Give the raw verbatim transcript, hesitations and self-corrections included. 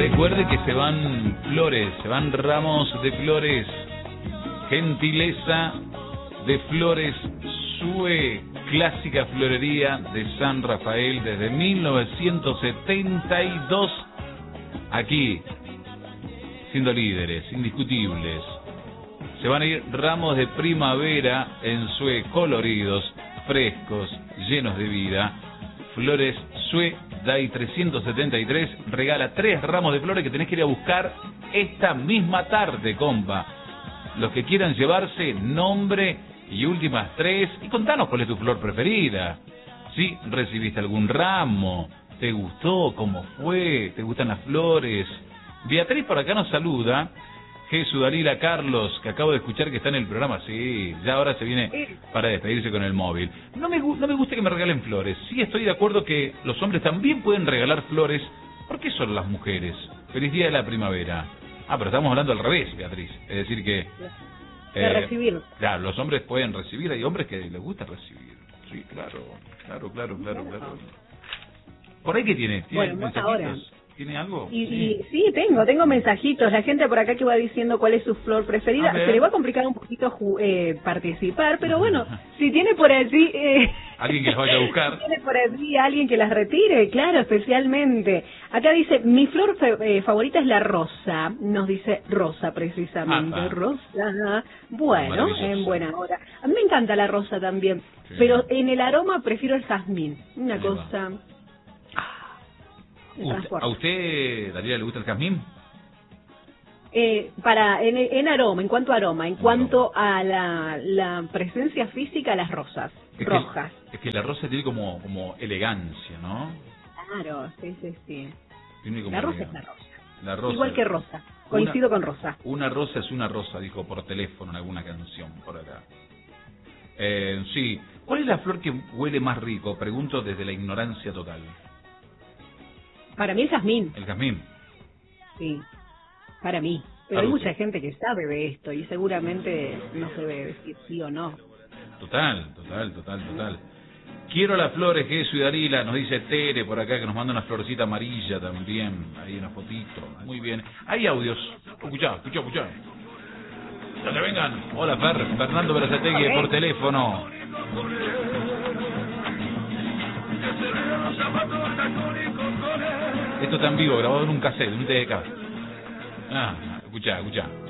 Recuerde que se van flores, se van ramos de flores. Gentileza de Flores Sue, clásica florería de San Rafael desde mil novecientos setenta y dos. Aquí, siendo líderes, indiscutibles. Se van a ir ramos de primavera en Sue, coloridos, frescos, llenos de vida. Flores Sue, D A I trescientos setenta y tres, regala tres ramos de flores que tenés que ir a buscar esta misma tarde, compa. Los que quieran llevarse, nombre y últimas tres. Y contanos cuál es tu flor preferida. ¿Sí? ¿Recibiste algún ramo? ¿Te gustó? ¿Cómo fue? ¿Te gustan las flores? Beatriz por acá nos saluda. Jesús Dalila Carlos, que acabo de escuchar que está en el programa. Sí, ya ahora se viene para despedirse con el móvil. No me, no me gusta que me regalen flores. Sí, estoy de acuerdo que los hombres también pueden regalar flores. ¿Por qué solo las mujeres? Feliz día de la primavera. Ah, pero estamos hablando al revés, Beatriz. Es decir que... De eh, recibir. Claro, los hombres pueden recibir. Hay hombres que les gusta recibir. Sí, claro, claro, claro, claro, claro. ¿Por ahí qué tiene? ¿Tiene bueno, ahora. ¿Tiene algo? Y, sí. y sí, tengo, tengo mensajitos. La gente por acá que va diciendo cuál es su flor preferida. Se le va a complicar un poquito eh, participar, pero bueno, si tiene por allí... Eh, alguien que las vaya a buscar. Si tiene por allí alguien que las retire, claro, especialmente. Acá dice, mi flor eh, favorita es la rosa. Nos dice rosa, precisamente. Ah, ah. Rosa. Bueno, en buena hora. A mí me encanta la rosa también, sí. Pero en el aroma prefiero el jazmín. Una Ahí cosa... Va. ¿A usted, Dalila, le gusta el jazmín? Eh, para en, en aroma, en cuanto a aroma, en no. cuanto a la, la presencia física, las rosas es rojas. Que, es que la rosa tiene como, como elegancia, ¿no? Claro, sí, sí, sí. Tiene como la rosa elegancia. es la rosa. La rosa. Igual que rosa, coincido una, con rosa. Una rosa es una rosa, dijo por teléfono en alguna canción por acá. Eh, sí. ¿Cuál es la flor que huele más rico? Pregunto desde la ignorancia total. Para mí el jazmín. El jazmín. Sí, para mí. Pero hay mucha gente que sabe de esto y seguramente no se debe decir sí o no. Total, total, total, total. Quiero las flores, que es Ciudarila, nos dice Tere por acá, que nos manda una florecita amarilla también. Ahí una fotito. Muy bien. Hay audios. Escuchá, escuchá, escuchá. Ya se vengan. Hola, Fer. Fernando Berazategui okay. Por teléfono. Esto está en vivo, grabado en un cassette, un T D K. Ah, escuchá, escuchá.